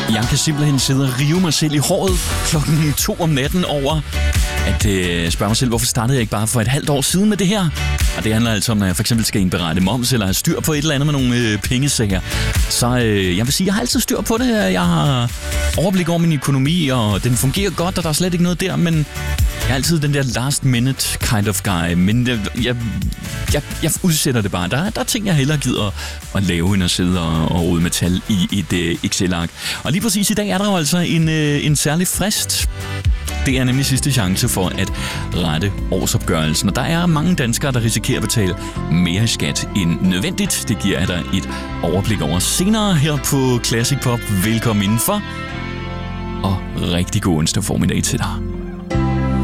Jeg kan simpelthen sidde og rive mig selv i håret 2:00 om natten over at spørge mig selv, hvorfor startede jeg ikke bare for et halvt år siden med det her? Og det handler altså om, at jeg for eksempel skal indberette moms eller have styr på et eller andet med nogle pengesager. Så jeg vil sige, jeg har altid styr på det. Jeg har overblik over min økonomi, og den fungerer godt, og der er slet ikke noget der, men jeg er altid den der last minute kind of guy. Men jeg udsætter det bare. Der er ting, jeg hellere gider at lave, end at sidde og rode med tal i et Excel-ark. Og lige præcis i dag er der jo altså en særlig frist. Det er nemlig sidste chance for at rette årsopgørelsen. Og der er mange danskere, der risikerer at betale mere i skat end nødvendigt. Det giver jeg dig et overblik over senere her på Classic Pop. Velkommen indenfor, og rigtig god onsdag formiddag til dig.